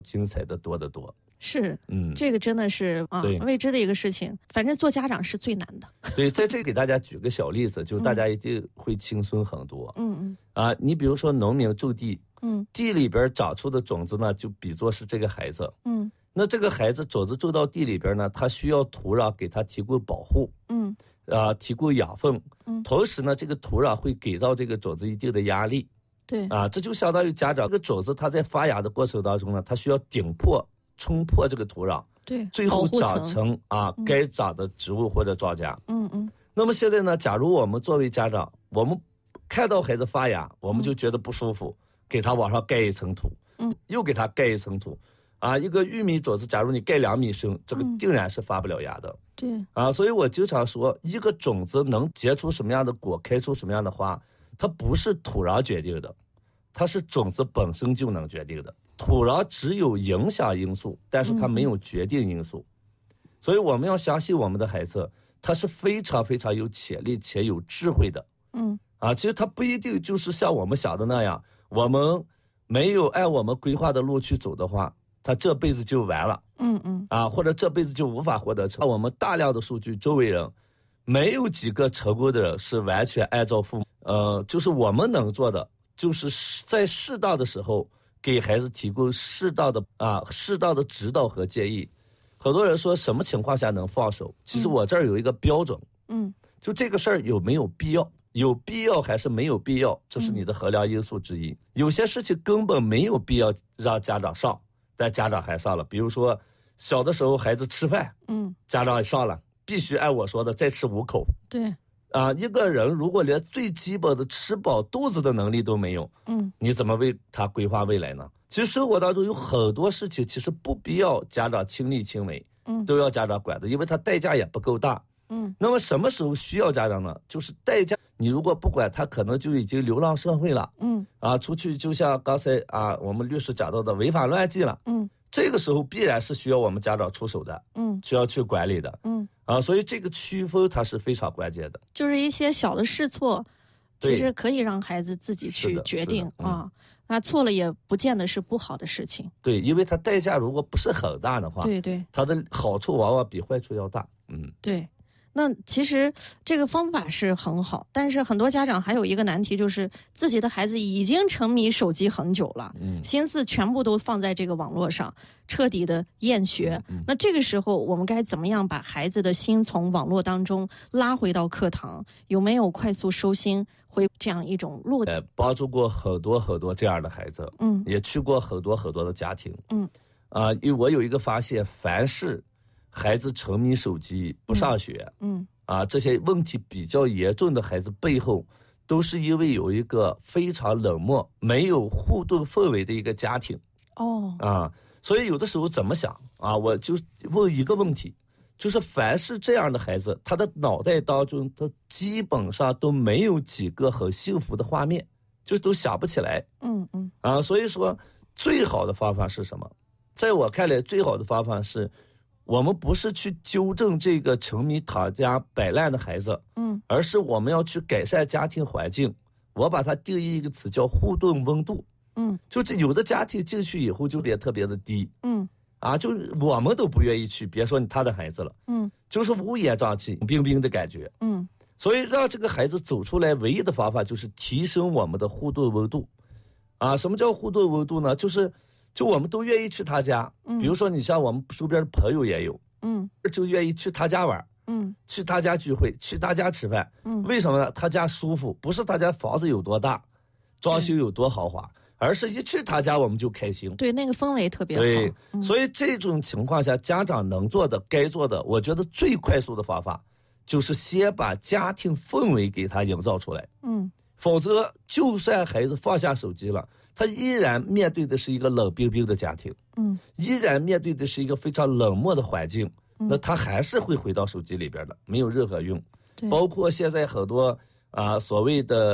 精彩的多得多。 是，这个真的是未知的一个事情。反正做家长是最难的。 对，在这给大家举个小例子，就大家一定会轻松很多。你比如说农民种地，地里边长出的种子呢，就比作是这个孩子。那这个孩子种子种到地里边呢，他需要土壤给他提供保护，提供养分，同时呢，这个土壤会给到这个种子一定的压力。 对， 这就相当于家长这个种子它在发芽的过程当中呢，它需要顶破、冲破这个土壤， 对， 最后长成该长的植物或者庄稼。那么现在呢，假如我们作为家长，我们看到孩子发芽，我们就觉得不舒服，给他往上盖一层土，又给他盖一层土。一个玉米种子，假如你盖2米深，这个定然是发不了芽的。 对， 所以我经常说，一个种子能结出什么样的果，开出什么样的花，它不是土壤决定的，它是种子本身就能决定的。土壤只有影响因素，但是它没有决定因素。所以我们要相信我们的孩子，他是非常非常有潜力且有智慧的。其实他不一定就是像我们想的那样，我们没有按我们规划的路去走的话，他这辈子就完了。或者这辈子就无法获得成。我们大量的数据，周围人没有几个成功的人是完全按照父母。就是我们能做的，就是在适当的时候给孩子提供适当的指导和建议。很多人说什么情况下能放手？其实我这儿有一个标准。就这个事儿有没有必要？有必要还是没有必要？这是你的衡量因素之一。有些事情根本没有必要让家长上，但家长还上了。比如说小的时候孩子吃饭，家长也上了，必须按我说的再吃5口。 对。 一个人如果连最基本的吃饱肚子的能力都没有，你怎么为他规划未来呢？其实生活当中有很多事情其实不必要家长亲力亲为，都要家长管的，因为他代价也不够大。那么什么时候需要家长呢？就是代价，你如果不管他，可能就已经流浪社会了。出去就像刚才我们律师讲到的违法乱纪了。这个时候必然是需要我们家长出手的，需要去管理的。所以这个区分它是非常关键的。 就是一些小的试错，其实可以让孩子自己去决定那错了也不见得是不好的事情。 对，因为它代价如果不是很大的话， 对， 它的好处往往比坏处要大。 对。那其实这个方法是很好，但是很多家长还有一个难题，就是自己的孩子已经沉迷手机很久了，心思全部都放在这个网络上，彻底的厌学。那这个时候我们该怎么样把孩子的心从网络当中拉回到课堂？有没有快速收心回这样一种路？ 帮助过很多很多这样的孩子，也去过很多很多的家庭，因为我有一个发现，凡是孩子沉迷手机不上学，这些问题比较严重的孩子背后，都是因为有一个非常冷漠、没有互动氛围的一个家庭。所以有的时候怎么想我就问一个问题，就是凡是这样的孩子，他的脑袋当中他基本上都没有几个很幸福的画面，就都想不起来。所以说最好的方法是什么？在我看来，最好的方法是，我们不是去纠正这个沉迷躺家摆烂的孩子，而是我们要去改善家庭环境。我把它定义一个词叫互动温度。就这有的家庭进去以后就变特别的低，就我们都不愿意去，别说他的孩子了，就是乌烟瘴气、冰冰的感觉。所以让这个孩子走出来，唯一的方法就是提升我们的互动温度。什么叫互动温度呢？就我们都愿意去他家，比如说你像我们周边的朋友也有，就愿意去他家玩，去他家聚会，去他家吃饭。为什么呢？他家舒服，不是他家房子有多大，装修有多豪华，而是一去他家我们就开心。 对，那个氛围特别好。 对，所以这种情况下，家长能做的、该做的，我觉得最快速的方法，就是先把家庭氛围给他营造出来。否则就算孩子放下手机了，他依然面对的是一个冷冰冰的家庭，依然面对的是一个非常冷漠的环境，那他还是会回到手机里边的，没有任何用。包括现在很多所谓的